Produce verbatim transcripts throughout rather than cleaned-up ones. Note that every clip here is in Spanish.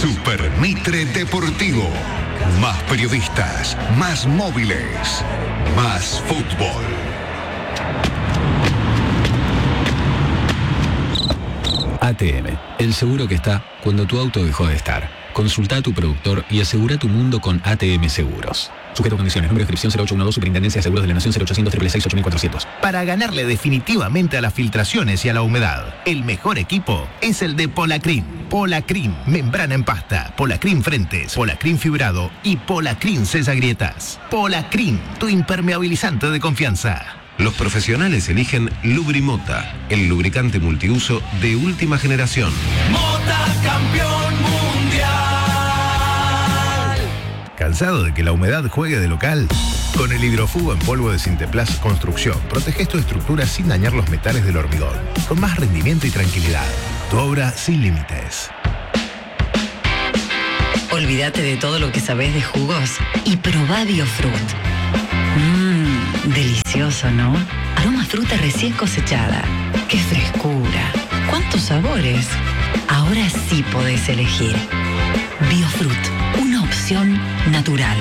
Super Mitre Deportivo. Más periodistas, más móviles, más fútbol. A T M, el seguro que está cuando tu auto dejó de estar. Consulta a tu productor y asegura tu mundo con A T M Seguros. Sujeto a condiciones. Número de inscripción cero ocho uno dos, Superintendencia de Seguros de la Nación cero ochocientos, seis seis seis, ocho cuatrocientos. Para ganarle definitivamente a las filtraciones y a la humedad, el mejor equipo es el de Polacrim. Polacrim, membrana en pasta, Polacrim frentes, Polacrim fibrado y Polacrim sella grietas. Polacrim, tu impermeabilizante de confianza. Los profesionales eligen Lubrimota, el lubricante multiuso de última generación. Mota campeón mundial. ¿Cansado de que la humedad juegue de local? Con el hidrofugo en polvo de Sinteplast Construcción, proteges tu estructura sin dañar los metales del hormigón, con más rendimiento y tranquilidad. Tu obra sin límites. Olvídate de todo lo que sabés de jugos y probá Biofruit. Mmm, delicioso, ¿no? Aroma a fruta recién cosechada. ¡Qué frescura! ¿Cuántos sabores? Ahora sí podés elegir. Biofruit, una opción natural.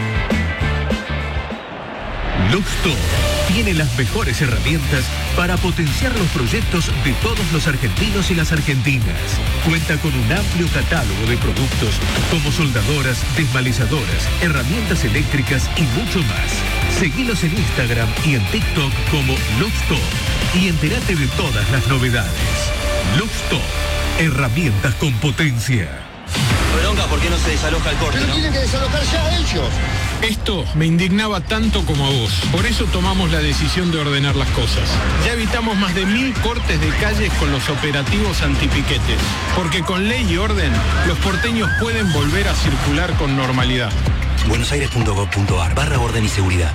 Luxtor tiene las mejores herramientas para potenciar los proyectos de todos los argentinos y las argentinas. Cuenta con un amplio catálogo de productos como soldadoras, desmalizadoras, herramientas eléctricas y mucho más. Seguilos en Instagram y en TikTok como Luxtor y entérate de todas las novedades. Luxtor, herramientas con potencia. Bronca, ¿por qué no se desaloja el corte? Pero ¿no? tienen que desalojar ya ellos. Esto me indignaba tanto como a vos. Por eso tomamos la decisión de ordenar las cosas. Ya evitamos más de mil cortes de calles con los operativos antipiquetes. Porque con ley y orden, los porteños pueden volver a circular con normalidad. buenosaires punto gov punto ar barra orden y seguridad.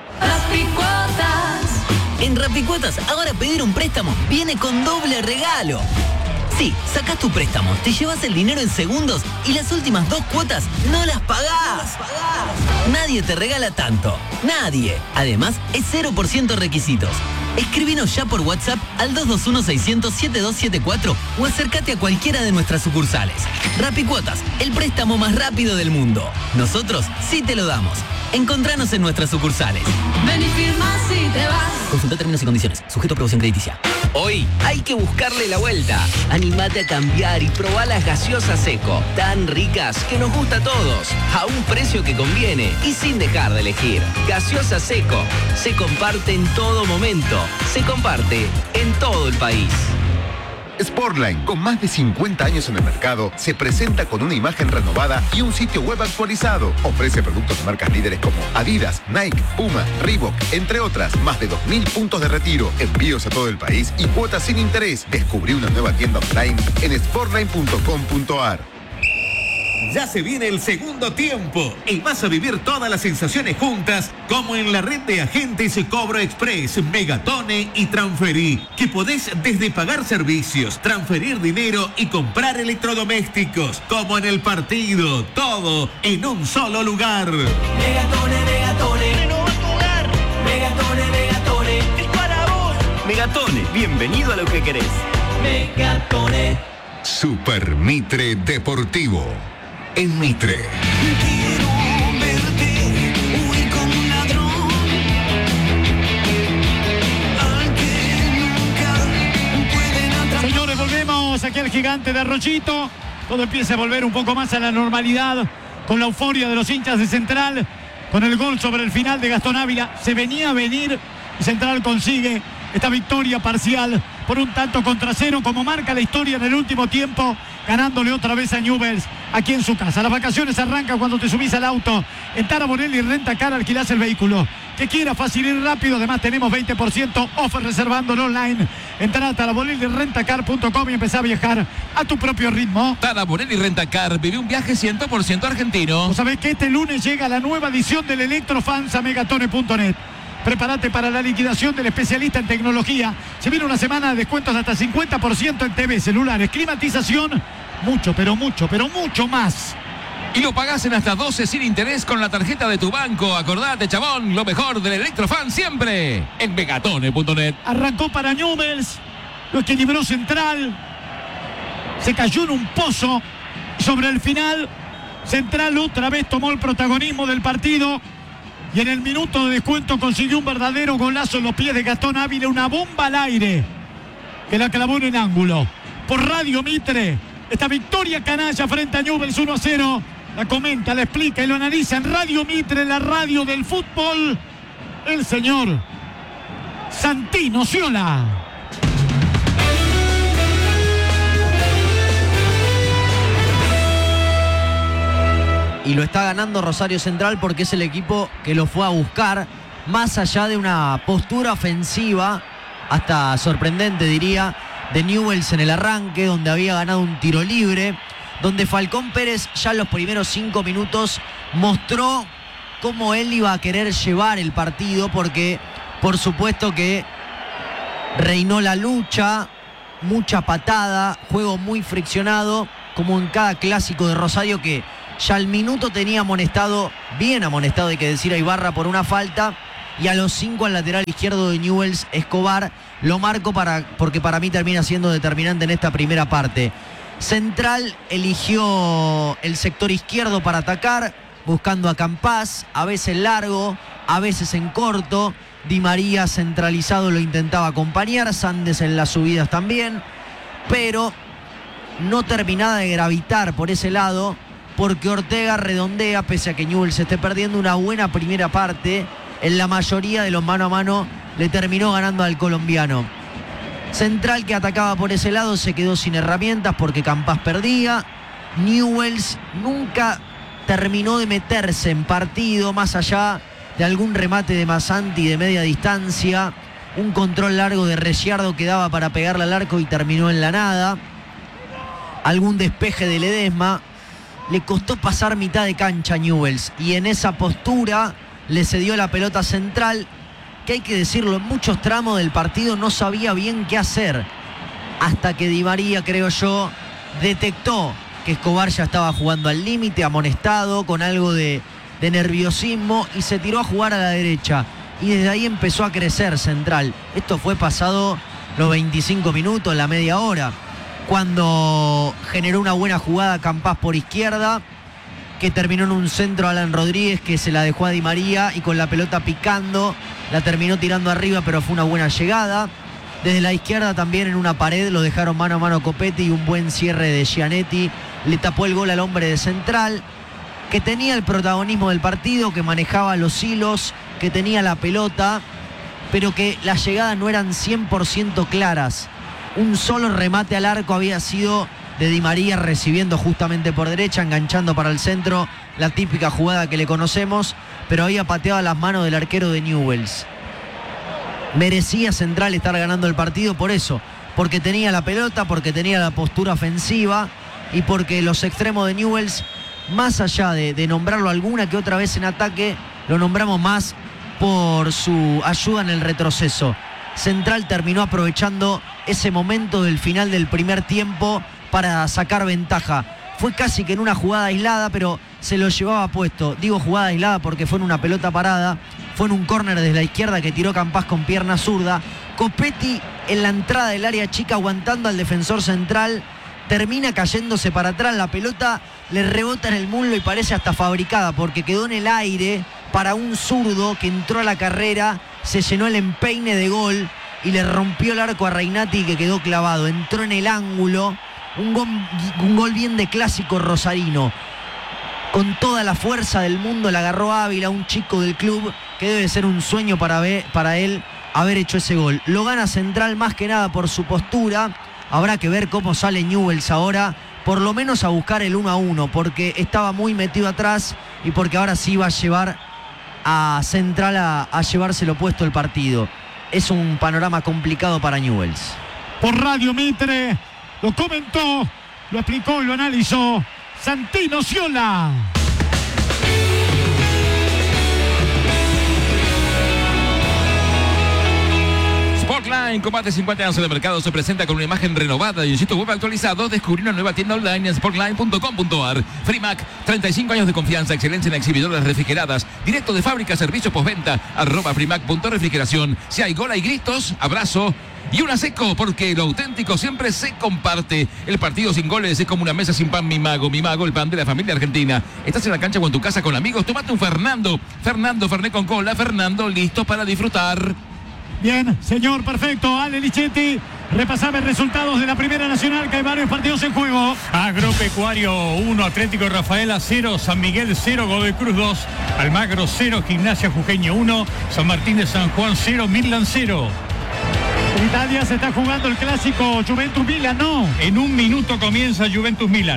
Rapicuotas. En Rapicuotas, ahora pedir un préstamo viene con doble regalo. Sí, sacás tu préstamo, te llevas el dinero en segundos y las últimas dos cuotas no las pagás. Nadie te regala tanto. Nadie. Además, es cero por ciento requisitos. Escribinos ya por WhatsApp al dos dos uno, seis cero cero, siete dos siete cuatro o acércate a cualquiera de nuestras sucursales. Rapicuotas, el préstamo más rápido del mundo. Nosotros sí te lo damos. Encontranos en nuestras sucursales. Ven y firma si te vas. Consulta términos y condiciones. Sujeto a aprobación crediticia. Hoy hay que buscarle la vuelta. Animate a cambiar y probá las gaseosas Seco. Tan ricas que nos gusta a todos. A un precio que conviene y sin dejar de elegir. Gaseosa Seco. Se comparte en todo momento. Se comparte en todo el país. Sportline, con más de cincuenta años en el mercado, se presenta con una imagen renovada y un sitio web actualizado. Ofrece productos de marcas líderes como Adidas, Nike, Puma, Reebok, entre otras. Más de dos mil puntos de retiro, envíos a todo el país y cuotas sin interés. Descubrí una nueva tienda online en sportline punto com punto ar. Ya se viene el segundo tiempo y vas a vivir todas las sensaciones juntas como en la red de agentes Cobro Express, Megatone y Transferí, que podés desde pagar servicios, transferir dinero y comprar electrodomésticos, como en el partido, todo en un solo lugar. Megatone, Megatone, renová tu hogar. Megatone, Megatone, es para vos. Megatone, bienvenido a lo que querés. Megatone. Super Mitre Deportivo. En Mitre. Quiero verte huir como un ladrón, al que nunca pueden atrapar. Señores, volvemos aquí al gigante de Arroyito. Todo empieza a volver un poco más a la normalidad con la euforia de los hinchas de Central, con el gol sobre el final de Gastón Ávila. Se venía a venir y Central consigue esta victoria parcial por un tanto contra cero, como marca la historia en el último tiempo, ganándole otra vez a Newell's aquí en su casa. Las vacaciones arrancan cuando te subís al auto. En Tara Bonelli Renta Car alquilás el vehículo que quieras, fácil y rápido. Además tenemos veinte por ciento off reservándolo online. Entrá a tara bonelli renta car punto com y empezá a viajar a tu propio ritmo. Tara Bonelli Renta Car, vive un viaje cien por ciento argentino. Vos sabés que este lunes llega la nueva edición del Electrofans a megatone punto net. Prepárate para la liquidación del especialista en tecnología. Se viene una semana de descuentos hasta cincuenta por ciento en T V, celulares, climatización, mucho, pero mucho, pero mucho más. Y lo pagás en hasta doce sin interés con la tarjeta de tu banco. Acordate, chabón, lo mejor del Electrofan siempre en megatone punto net. Arrancó para Newell's, lo equilibró Central, se cayó en un pozo, sobre el final, Central otra vez tomó el protagonismo del partido y en el minuto de descuento consiguió un verdadero golazo en los pies de Gastón Ávila, una bomba al aire que la clavó en el ángulo. Por Radio Mitre, esta victoria canalla frente a Newell's uno a cero, la comenta, la explica y lo analiza en Radio Mitre, la radio del fútbol, el señor Santino Sciola. Y lo está ganando Rosario Central porque es el equipo que lo fue a buscar, más allá de una postura ofensiva, hasta sorprendente diría, de Newell's en el arranque, donde había ganado un tiro libre, donde Falcón Pérez ya en los primeros cinco minutos mostró cómo él iba a querer llevar el partido, porque por supuesto que reinó la lucha, mucha patada, juego muy friccionado, como en cada clásico de Rosario, que ya al minuto tenía amonestado, bien amonestado hay que decir, a Ibarra por una falta, y a los cinco al lateral izquierdo de Newell's, Escobar, lo marco para, porque para mí termina siendo determinante en esta primera parte. Central eligió el sector izquierdo para atacar, buscando a Campás, a veces largo, a veces en corto. Di María centralizado lo intentaba acompañar, Sandes en las subidas también, pero no terminaba de gravitar por ese lado, porque Ortega redondea, pese a que Newell's esté perdiendo, una buena primera parte. En la mayoría de los mano a mano le terminó ganando al colombiano. Central, que atacaba por ese lado, se quedó sin herramientas porque Campás perdía. Newell's nunca terminó de meterse en partido, más allá de algún remate de Masanti de media distancia, un control largo de Reciardo que daba para pegarle al arco y terminó en la nada, algún despeje de Ledesma. Le costó pasar mitad de cancha a Newell's, y en esa postura le cedió la pelota Central, que hay que decirlo, en muchos tramos del partido no sabía bien qué hacer, hasta que Di María, creo yo, detectó que Escobar ya estaba jugando al límite, amonestado, con algo de, de nerviosismo, y se tiró a jugar a la derecha, y desde ahí empezó a crecer Central. Esto fue pasado los veinticinco minutos, la media hora, cuando generó una buena jugada Campás por izquierda, que terminó en un centro a Alan Rodríguez, que se la dejó a Di María, y con la pelota picando la terminó tirando arriba, pero fue una buena llegada. Desde la izquierda también en una pared lo dejaron mano a mano Copetti, y un buen cierre de Gianetti le tapó el gol al hombre de Central, que tenía el protagonismo del partido, que manejaba los hilos, que tenía la pelota, pero que las llegadas no eran cien por ciento claras. Un solo remate al arco había sido de Di María, recibiendo justamente por derecha, enganchando para el centro, la típica jugada que le conocemos, pero había pateado a las manos del arquero de Newell's. Merecía Central estar ganando el partido por eso, porque tenía la pelota, porque tenía la postura ofensiva, y porque los extremos de Newell's, más allá de, de nombrarlo alguna que otra vez en ataque, lo nombramos más por su ayuda en el retroceso. Central terminó aprovechando ese momento del final del primer tiempo para sacar ventaja. Fue casi que en una jugada aislada, pero se lo llevaba puesto. Digo jugada aislada porque fue en una pelota parada, fue en un córner desde la izquierda que tiró Campás con pierna zurda. Copetti en la entrada del área chica aguantando al defensor Central, termina cayéndose para atrás, la pelota le rebota en el muslo y parece hasta fabricada, porque quedó en el aire para un zurdo que entró a la carrera, se llenó el empeine de gol y le rompió el arco a Reinati, que quedó clavado, entró en el ángulo. Un gol, un gol bien de clásico rosarino. Con toda la fuerza del mundo la agarró Ávila, un chico del club, que debe ser un sueño para, ver, para él haber hecho ese gol. Lo gana Central más que nada por su postura. Habrá que ver cómo sale Newell's ahora, por lo menos a buscar el uno a uno, porque estaba muy metido atrás y porque ahora sí va a llevar a Central a, a llevárselo puesto el partido. Es un panorama complicado para Newell's. Por Radio Mitre lo comentó, lo explicó y lo analizó Santino Sciola. Sportline, con más de cincuenta años en el mercado, se presenta con una imagen renovada y un sitio web actualizado. Descubrí una nueva tienda online en sportline punto com punto ar. Frimac, treinta y cinco años de confianza, excelencia en exhibidoras refrigeradas, directo de fábrica, servicio postventa, arroba frimac punto refrigeración. Si hay gol, hay gritos, abrazo y una seco, porque lo auténtico siempre se comparte. El partido sin goles es como una mesa sin pan, mi mago, mi mago, el pan de la familia argentina. Estás en la cancha o en tu casa con amigos, tómate un Fernando. Fernando, Fernet con cola, Fernando, listo para disfrutar. Bien, señor, perfecto. Ale Lichetti, repasame resultados de la Primera Nacional, que hay varios partidos en juego. Agropecuario uno, Atlético Rafaela cero, San Miguel cero, Godoy Cruz dos, Almagro cero, Gimnasia Jujeño uno, San Martín de San Juan cero, Midland cero. En Italia se está jugando el clásico Juventus-Milan, ¿no? En un minuto comienza Juventus-Milan.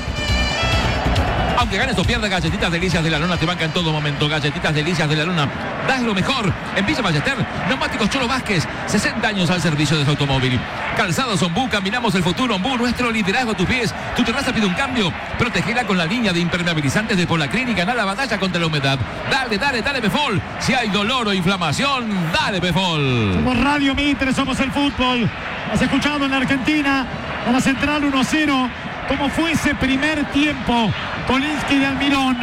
Aunque ganes o pierdas, Galletitas Delicias de la Luna te banca en todo momento. Galletitas Delicias de la Luna, das lo mejor. En Villa Ballester, Neumáticos Cholo Vázquez, sesenta años al servicio de su automóvil. Calzados Ombú, caminamos el futuro. Ombú, nuestro liderazgo a tus pies. Tu terraza pide un cambio, protegela con la línea de impermeabilizantes de Polacrin y gana la batalla contra la humedad. Dale, dale, dale Befol. Si hay dolor o inflamación, dale Befol. Somos Radio Mitre, somos el fútbol. Has escuchado en la Argentina, a la Central uno a cero. ¿Cómo fue ese primer tiempo? Polinsky de Almirón.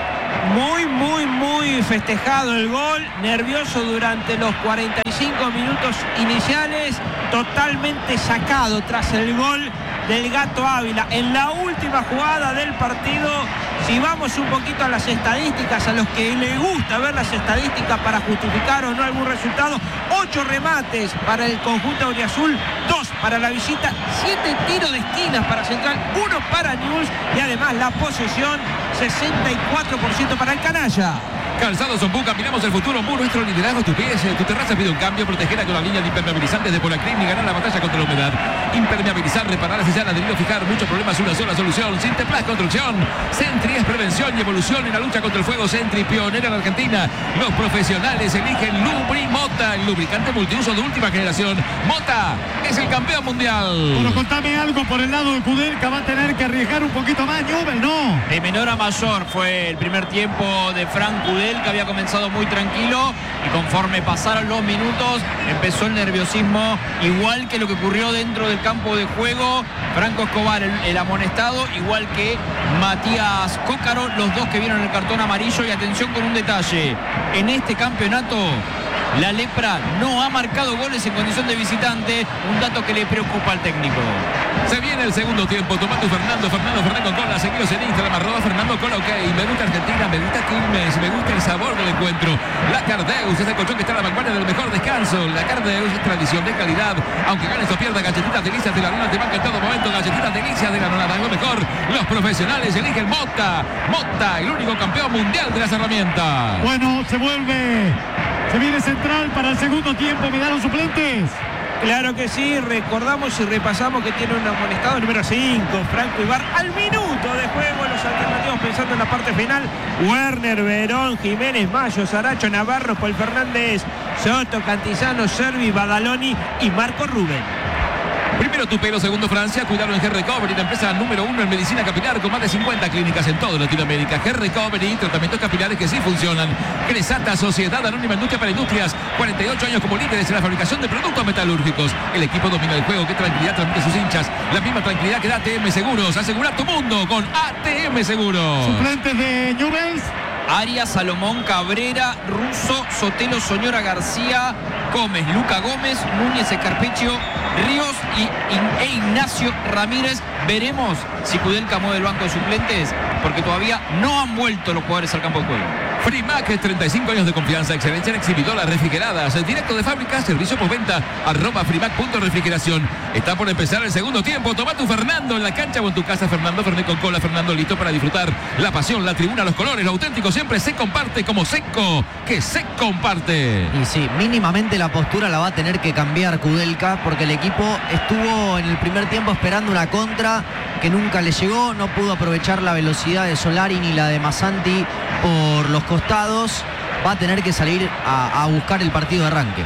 Muy, muy, muy festejado el gol. Nervioso durante los cuarenta y cinco minutos iniciales. Totalmente sacado tras el gol del Gato Ávila. En la última jugada del partido, si vamos un poquito a las estadísticas, a los que les gusta ver las estadísticas para justificar o no algún resultado, ocho remates para el conjunto auriazul, dos para la visita, siete tiros de esquinas para Central, uno para Newell's y además la posesión sesenta y cuatro por ciento para el canalla. Calzados Ombú, caminamos el futuro. Ombú, nuestro liderazgo a tus pies. Tu terraza pide un cambio, protegela con la línea de impermeabilizantes de Polacrin y ganar la batalla contra la humedad. Impermeabilizar, reparar, sellar, adherir o fijar. Muchos problemas, una sola solución. Sinteplas Construcción. Sentry es prevención y evolución en la lucha contra el fuego. Sentry, pionera en Argentina. Los profesionales eligen Lubrimota, el lubricante multiuso de última generación. Mota es el campeón mundial. Bueno, contame algo por el lado de Kudelka. Va a tener que arriesgar un poquito más, Newell, ¿no? De menor a mayor fue el primer tiempo de Frank Kudelka, que había comenzado muy tranquilo y conforme pasaron los minutos empezó el nerviosismo, igual que lo que ocurrió dentro del campo de juego. Franco Escobar, el, el amonestado, igual que Matías Cócaro, los dos que vieron el cartón amarillo. Y atención con un detalle, en este campeonato la Lepra no ha marcado goles en condición de visitante, un dato que le preocupa al técnico. Se viene el segundo tiempo, toma tu Fernando, Fernando Fernet con cola, seguidos en Instagram, arroba Fernando Cola, ok. Me gusta Argentina, me gusta Quilmes, me gusta el sabor del encuentro. La Cardeus es el colchón que está a la vanguardia del mejor descanso. La Cardeus es tradición de calidad, aunque ganes o pierdas, Galletitas Delicias de la Luna te banca en todo momento. Galletitas Delicias de la Luna, es lo mejor. Los profesionales eligen Mota, Mota, el único campeón mundial de las herramientas. Bueno, se vuelve, se viene Central para el segundo tiempo. ¿Me dan los suplentes? Claro que sí, recordamos y repasamos que tiene un amonestado número cinco, Franco Ibar, al minuto de juego. Los alternativos pensando en la parte final: Werner, Verón, Jiménez, Mayo, Saracho, Navarro, Paul Fernández, Soto, Cantizano, Servi, Badaloni y Marco Rubén. Primero tu pelo, segundo Francia, cuidado en G-Recovery, la empresa número uno en medicina capilar con más de cincuenta clínicas en toda Latinoamérica. G-Recovery, tratamientos capilares que sí funcionan. Cresata, Sociedad Anónima Industria para Industrias, cuarenta y ocho años como líderes en la fabricación de productos metalúrgicos. El equipo domina el juego, qué tranquilidad transmite a sus hinchas, la misma tranquilidad que da A T M Seguros. Asegura tu mundo con A T M Seguros. Suplentes de Newell's: Arias, Salomón, Cabrera, Russo, Sotelo, Soñora, García, Gómez, Luca Gómez, Núñez, Escarpeccio, Ríos y, y, e Ignacio Ramírez. Veremos si Kudelka mueve el banco de suplentes, porque todavía no han vuelto los jugadores al campo de juego. Frimac, treinta y cinco años de confianza, excelencia en exhibidoras refrigeradas, directo de fábrica, servicio postventa, arroba frimac punto refrigeración. Está por empezar el segundo tiempo, toma tu Fernando en la cancha o en tu casa. Fernando Fernet con cola, Fernando listo para disfrutar la pasión, la tribuna, los colores, lo auténtico siempre se comparte como Seco, que se comparte. Y sí, mínimamente la postura la va a tener que cambiar Kudelka, porque el equipo estuvo en el primer tiempo esperando una contra que nunca le llegó, no pudo aprovechar la velocidad de Solari ni la de Massanti por los costados. Va a tener que salir a, a buscar el partido de arranque.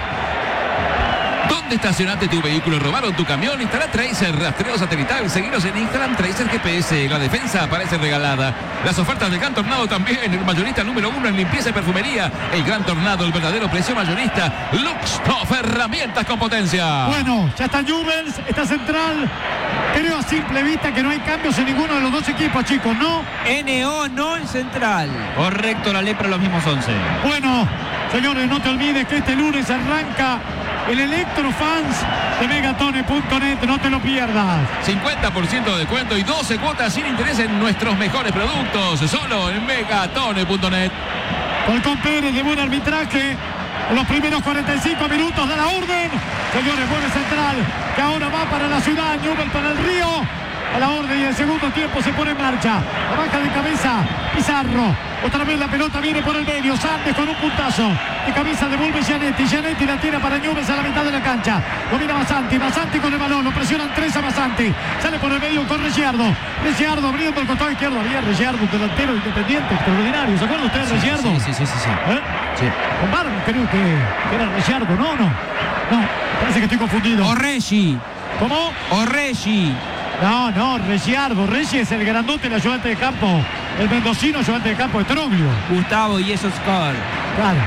¿Dónde estacionaste tu vehículo? ¿Robaron tu camión? Instala Tracer, rastreo satelital. Seguiros en Instagram, Tracer G P S. La defensa aparece regalada. Las ofertas del Gran Tornado también. El mayorista número uno en limpieza y perfumería. El Gran Tornado, el verdadero precio mayorista. Luxtoff, herramientas con potencia. Bueno, ya está Newell's, está Central. Creo a simple vista que no hay cambios en ninguno de los dos equipos, chicos, ¿no? N O no en Central. Correcto, la Lepra los mismos once. Bueno, señores, no te olvides que este lunes arranca el Electrofans de megatone punto net, no te lo pierdas. cincuenta por ciento de descuento y doce cuotas sin interés en nuestros mejores productos, solo en megatone punto net. Falcón Pérez de buen arbitraje. En los primeros cuarenta y cinco minutos de la orden. Señores, vuelve Central, que ahora va para la ciudad, Newell para el Río. A la orden y el segundo tiempo se pone en marcha. La baja de cabeza Pizarro. Otra vez la pelota viene por el medio. Santos con un puntazo. De cabeza devuelve Gianetti. Gianetti la tira para Newell a la mitad de la cancha. Domina Masanti. Masanti con el balón. Lo presionan tres a Masanti. Sale por el medio con Ricciardo. Ricciardo abriendo el costado izquierdo. Había Ricciardo, un delantero independiente extraordinario. ¿Se acuerdan ustedes de Ricciardo? Sí, sí, sí, sí, sí. ¿Eh? Sí. Con Barba creo que, que era Ricciardo. No, no. No, parece que estoy confundido. Orreggi. ¿Cómo? Orreggi. No, no, Ricciardo. Reggi es el grandote, el ayudante de campo. El mendocino ayudante de campo de Troglio. Gustavo y esos Scar. Claro.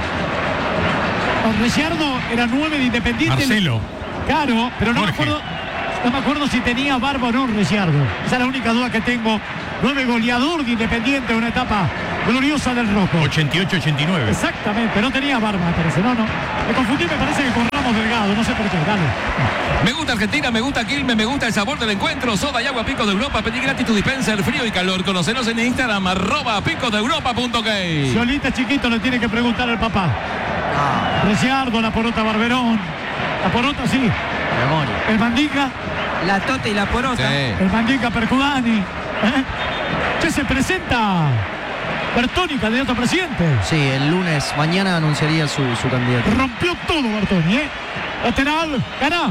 No, Ricciardo era nueve de Independiente. Marcelo. Claro, pero no me, Jorge. acuerdo, no me acuerdo si tenía barba o no Ricciardo. Esa es la única duda que tengo. Nueve goleador de Independiente, una etapa gloriosa del rojo. ochenta y ocho ochenta y nueve. Exactamente, no tenía barba, me parece. No, no. Me confundí, me parece que con Ramos Delgado. No sé por qué. Dale. Me gusta Argentina, me gusta Quilmes, me gusta el sabor del encuentro. Soda y agua Pico de Europa. Pedí gratis tu dispenser, frío y calor. Conocenos en Instagram, arroba pico de europa punto k. Solita chiquito le tiene que preguntar al papá. Ah, Ricciardo, la porota Barberón. La porota sí. memoria. El Mandica. La Tota y la Porota. Sí. El Mandica Percudani. ¿Eh? ¿Qué se presenta? Bertoni, candidato a presidente. Sí, el lunes, mañana anunciaría su, su candidato. Rompió todo Bertoni, ¿eh? Lateral, gana.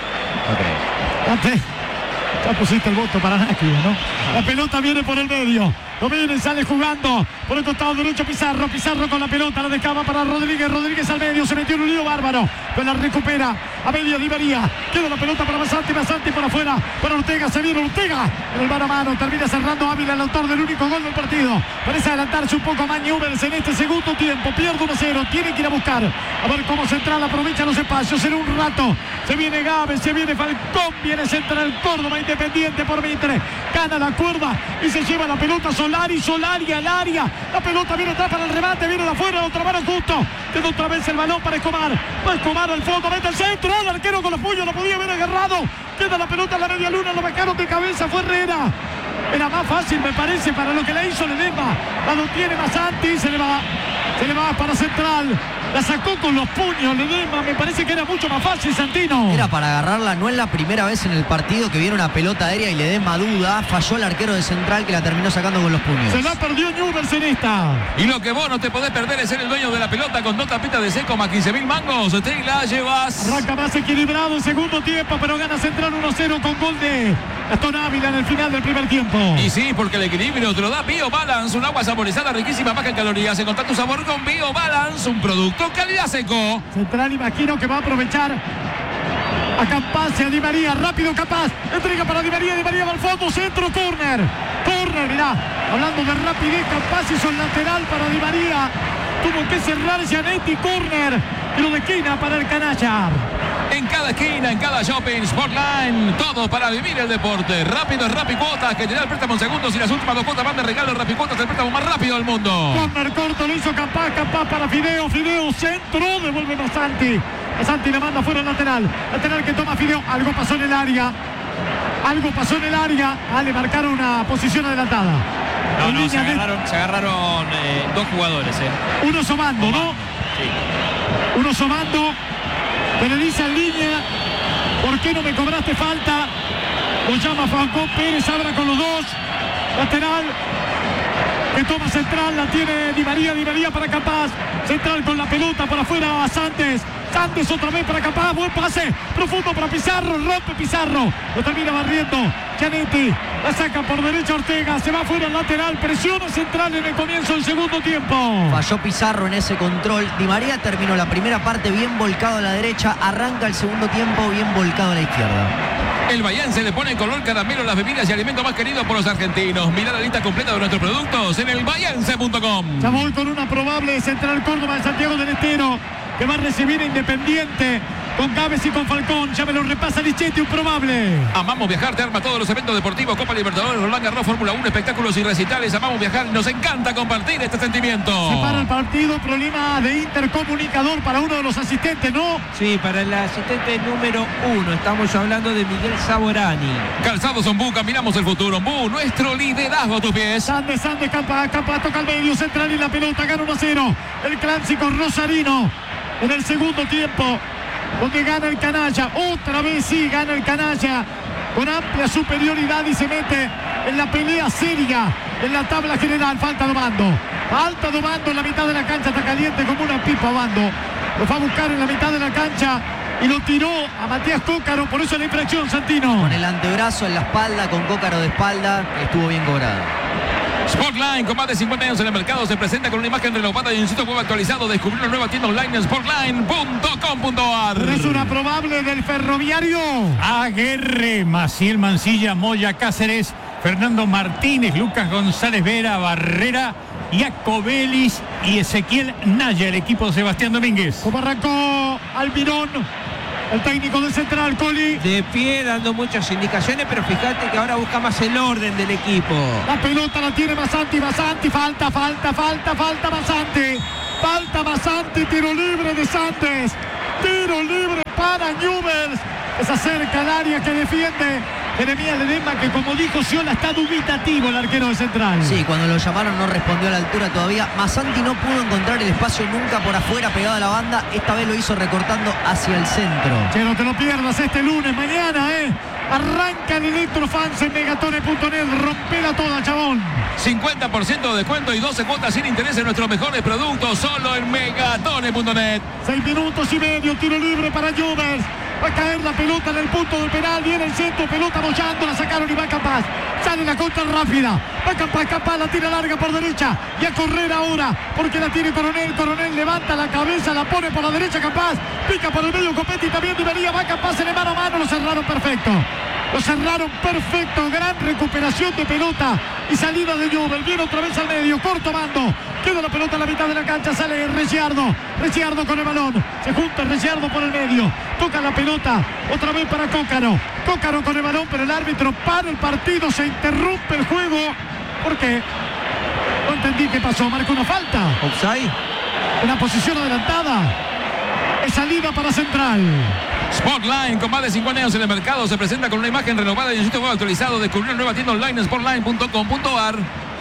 Ok. Date. Ya pusiste el voto para Náquida, ¿no? La pelota viene por el medio. Lo viene, sale jugando por el costado derecho Pizarro. Pizarro con la pelota, la descama para Rodríguez. Rodríguez al medio, se metió en un lío bárbaro. Pero la recupera a medio Di María. Queda la pelota para Masanti, Masanti por afuera. Para Ortega, se viene Ortega. En el mano a mano, termina cerrando Ávila, el autor del único gol del partido. Parece adelantarse un poco más Newell's en este segundo tiempo. Pierde uno cero, tiene que ir a buscar. A ver cómo Central aprovecha los espacios. En un rato se viene Gávez, se viene Falcón, viene Central Córdoba, Independiente por Mitre. Gana la cuerda y se lleva la pelota Solari, Solari al área. La pelota viene atrás para el remate, viene de afuera, otra mano justo. Queda otra vez el balón para Escobar. Va Escobar al fondo, mete el centro. El arquero con los puños lo podía haber agarrado. Queda la pelota en la media luna, lo bajaron de cabeza, fue Herrera. Era más fácil, me parece, para lo que le hizo Ledesma. La lo tiene Masanti, se le va. Se le va para Central. La sacó con los puños Ledesma. Me parece que era mucho más fácil, Santino. Era para agarrarla, no es la primera vez en el partido que viene una pelota aérea y Ledesma duda. Falló el arquero de Central que la terminó sacando con los puños. Se la perdió Newell's en esta. Y lo que vos no te podés perder es ser el dueño de la pelota con dos tapitas de seco más quince mil mangos. Te la llevas. Arranca más equilibrado en segundo tiempo, pero gana Central uno cero con gol de Gastón Ávila en el final del primer tiempo. Y sí, porque el equilibrio te lo da Bio Balance, un agua saborizada riquísima, baja en calorías. Encontrá tu sabor con Bio Balance, un producto calidad seco. Central imagino que va a aprovechar a Campaz y a Di María. Rápido Campaz, entrega para Di María, Di María va al fondo, centro, córner. Córner, mirá, hablando de rapidez, Campaz hizo el lateral para Di María. Tuvo que cerrar Gianetti, córner. Pero de esquina para el canalla. En cada esquina, en cada shopping, Sportline, todo para vivir el deporte. Rápido es Rapicuotas, que te da el préstamo en segundos y las últimas dos cuotas van de regalo. Rapicuotas, el préstamo más rápido del mundo. Corner corto, lo hizo Campaz, Campaz para Fideo, Fideo, centro, devuelve Masanti. Masanti la manda fuera el lateral. Lateral que toma Fideo, algo pasó en el área. Algo pasó en el área. Ah, le marcaron una posición adelantada. No, En no, se línea de- agarraron, se agarraron eh, dos jugadores, eh. Uno somando, ¿no? Sí. Uno somando. Que le dice en línea, ¿por qué no me cobraste falta? Lo llama Falcón Pérez, abra con los dos. Lateral que toma Central, la tiene Di María, Di María para Campaz. Central con la pelota por afuera a Santos. Santos otra vez para Campaz, buen pase, profundo para Pizarro, rompe Pizarro, lo termina barriendo Gianetti, la saca por derecha Ortega, se va fuera el lateral, presiona Central en el comienzo del segundo tiempo. Falló Pizarro en ese control. Di María terminó la primera parte bien volcado a la derecha, arranca el segundo tiempo bien volcado a la izquierda. El Bahiense le pone color caramelo a las bebidas y alimentos más queridos por los argentinos. Mirá la lista completa de nuestros productos en el bahiense punto com. Ya voy con una probable Central Córdoba de Santiago del Estero, que va a recibir a Independiente con Gávez y con Falcón. Ya me lo repasa Lichetti, un probable. Amamos viajar, te arma todos los eventos deportivos, Copa Libertadores, Roland Garros, Fórmula uno, espectáculos y recitales. Amamos viajar y nos encanta compartir este sentimiento. Se para el partido, problema de intercomunicador para uno de los asistentes, ¿no? Sí, para el asistente número uno. Estamos hablando de Miguel Saborani. Calzados Ombú, caminamos el futuro. Ombú, nuestro liderazgo a tus pies. Sande, Sande, Campa, Campa toca al medio central y la pelota, gana uno a cero. El clásico rosarino en el segundo tiempo, donde gana el canalla. Otra vez sí gana el canalla con amplia superioridad y se mete en la pelea seria en la tabla general. Falta Domando. Falta Domando en la mitad de la cancha. Está caliente como una pipa Domando. Lo fue a buscar en la mitad de la cancha y lo tiró a Matías Cócaro. Por eso la infracción, Santino. Con el antebrazo en la espalda, con Cócaro de espalda, estuvo bien cobrado. Sportline, con más de cincuenta años en el mercado, se presenta con una imagen renovada y un sitio web actualizado. Descubrir una nueva tienda online en sportline punto com punto a r. Es una probable del Ferroviario. Aguerre, Maciel Mancilla, Moya Cáceres, Fernando Martínez, Lucas González Vera, Barrera, Iacobelis y Ezequiel Naya, el equipo de Sebastián Domínguez. Como arrancó Almirón, el técnico del Central, Coli. De pie, dando muchas indicaciones, pero fíjate que ahora busca más el orden del equipo. La pelota la tiene Masanti, Masanti, falta, falta, falta, falta Masanti. Falta Masanti, tiro libre de Santos. Tiro libre para Newell's. Se acerca al área que defiende Jeremías Ledesma, que como dijo Ciola, está dubitativo el arquero del Central. Sí, cuando lo llamaron no respondió a la altura todavía. Masanti no pudo encontrar el espacio nunca por afuera pegado a la banda. Esta vez lo hizo recortando hacia el centro. Che, no te lo pierdas este lunes, mañana, ¿eh? Arranca el Electrofans en megatone punto net. Rompela toda, chabón. cincuenta por ciento de descuento y doce cuotas sin interés en nuestros mejores productos, solo en megatone punto net. Seis minutos y medio, tiro libre para Newell's. Va a caer la pelota en el punto del penal. Viene el centro, pelota bollando, la sacaron y va Campas. Sale la contra rápida. Va Campas, Campas la tira larga por derecha. Y a correr ahora, porque la tiene Coronel. Coronel levanta la cabeza, la pone por la derecha Campas. Pica por el medio Copetti, también Di Va Campas en el mano a mano, lo cerraron perfecto. Lo cerraron perfecto, gran recuperación de pelota y salida de Newell's. Viene otra vez al medio, corto mando. Queda la pelota en la mitad de la cancha, sale Ricciardo. Ricciardo con el balón. Se junta Ricciardo por el medio. Toca la pelota, otra vez para Cócaro. Cócaro con el balón, pero el árbitro para el partido, se interrumpe el juego. ¿Por qué? No entendí qué pasó, marca una falta. Offside. Una posición adelantada. Es salida para Central. Sportline, con más de cincuenta años en el mercado, se presenta con una imagen renovada y un sitio web actualizado. Descubrir una nueva tienda online en sportline punto com punto a r.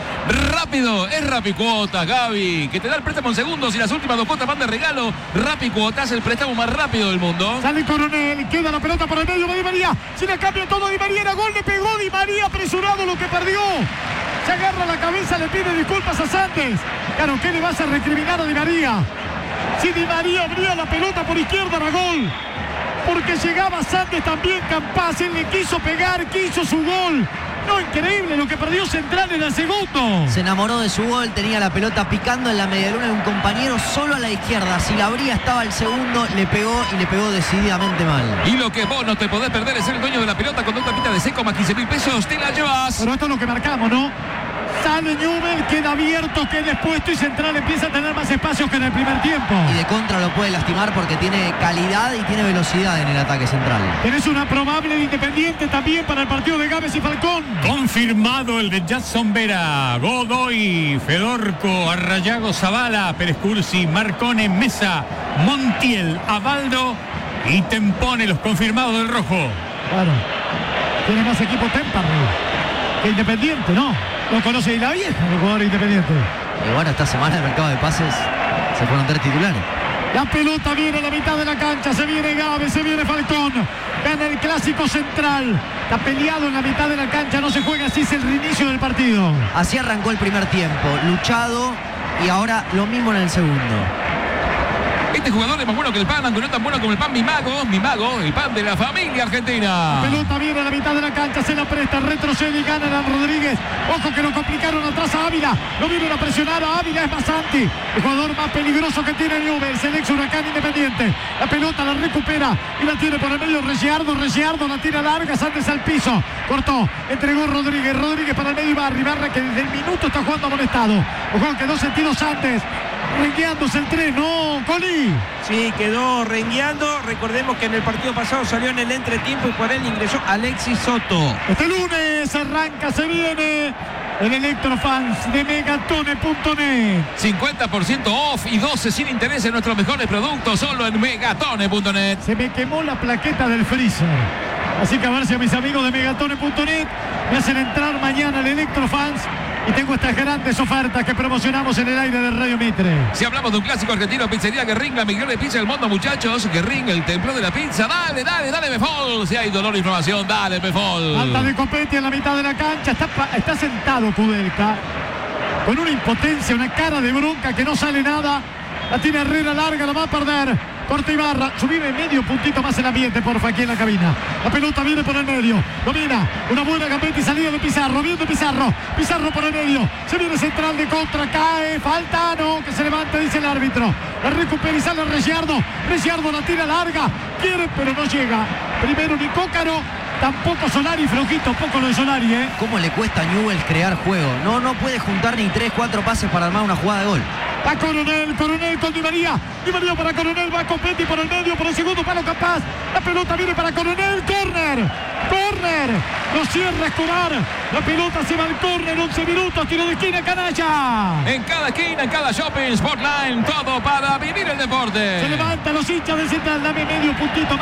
Rápido, es Rapicuotas, Gaby, que te da el préstamo en segundos y las últimas dos cuotas van de regalo. Rapicuotas, el préstamo más rápido del mundo. Sale Coronel, queda la pelota por el medio de Di María. Si la cambia todo Di María, era gol, le pegó Di María, apresurado lo que perdió. Se agarra la cabeza, le pide disculpas a Santos. Claro, ¿qué le vas a recriminar a Di María? Si Di María abría la pelota por izquierda, era gol. Porque llegaba Santos también, Campas, él le quiso pegar, quiso su gol. No, increíble lo que perdió Central en el segundo. Se enamoró de su gol, tenía la pelota picando en la medialuna de un compañero solo a la izquierda. Si la abría estaba el segundo, le pegó y le pegó decididamente mal. Y lo que vos no te podés perder es ser el dueño de la pelota con dos tapitas de seco más quince mil pesos, te la llevas. Pero esto es lo que marcamos, ¿no? Sale Newell's, queda abierto, queda expuesto y Central empieza a tener más espacios que en el primer tiempo. Y de contra lo puede lastimar porque tiene calidad y tiene velocidad en el ataque Central. Tenés una probable de Independiente también para el partido de Gávez y Falcón. Confirmado el de Jackson Vera, Godoy, Fedorco, Arrayago, Zavala, Pérez Cursi, Marcone, Mesa, Montiel, Abaldo y Tempone, los confirmados del rojo. Claro, tiene más equipo Temperley que Independiente, ¿no? Lo conoce y la vieja, el jugador Independiente. Y bueno, esta semana el mercado de pases se fueron tres titulares. La pelota viene a la mitad de la cancha, se viene Gávez, se viene Falcón. Gana el clásico Central. Está peleado en la mitad de la cancha, no se juega, así es el reinicio del partido. Así arrancó el primer tiempo, luchado y ahora lo mismo en el segundo. Este jugador es más bueno que el pan, aunque no tan bueno como el pan Mi Mago, Mi Mago, el pan de la familia argentina. La pelota viene a la mitad de la cancha, se la presta, retrocede y gana a Rodríguez. Ojo que lo complicaron atrás a Ávila, lo vieron a presionar a Ávila, es Masanti, el jugador más peligroso que tiene Newell's, el ex Huracán Independiente. La pelota la recupera y la tiene por el medio Ricciardo, Ricciardo la tira larga, Santos al piso, cortó, entregó Rodríguez, Rodríguez para el medio Ibarra, Ibarra que desde el minuto está jugando amonestado. Ojo que dos sentidos Santos. rengueándose el tren, ¿no, Coli? Sí, quedó rengueando. Recordemos que en el partido pasado salió en el entretiempo y por él ingresó Alexis Soto. Este lunes arranca, se viene el Electrofans de Megatone punto net. cincuenta por ciento off y doce sin interés en nuestros mejores productos solo en Megatone punto net. Se me quemó la plaqueta del freezer. Así que a ver si a mis amigos de Megatone punto net me hacen entrar mañana al Electrofans. Y tengo estas grandes ofertas que promocionamos en el aire de Radio Mitre. Si hablamos de un clásico argentino, Pizzería Guerrín, la mejor de pizza del mundo, muchachos. Guerrín, el templo de la pizza. Dale, dale, dale, Befol. Si hay dolor e inflamación, dale, Befol. Falta de Copetti en la mitad de la cancha. Está, está sentado Kudelka. Con una impotencia, una cara de bronca que no sale nada. La tiene Herrera larga, la va a perder. Corta Ibarra, subime medio puntito más el ambiente, porfa, aquí en la cabina. La pelota viene por el medio, domina, una buena gambeta y salida de Pizarro, viene Pizarro, Pizarro por el medio, se viene central de contra, cae, falta, no, que se levante, dice el árbitro. La recupera y sale Ricciardo, Ricciardo la tira larga, quiere pero no llega. Primero ni Cócaro, tampoco Solari, flojito, poco lo de Solari, ¿eh? ¿Cómo le cuesta a Newell's crear juego? No, no puede juntar ni tres, cuatro pases para armar una jugada de gol. Va Coronel, Coronel con Di María. Di María para Coronel, va Copetti por el medio, por el segundo palo capaz. La pelota viene para Coronel, córner, córner. Lo cierra Escobar. La pelota se va al córner, once minutos, tiro de esquina, canalla. En cada esquina, en cada shopping, Sportline, todo para vivir el deporte. Se levantan los hinchas del Central, dame medio puntito más.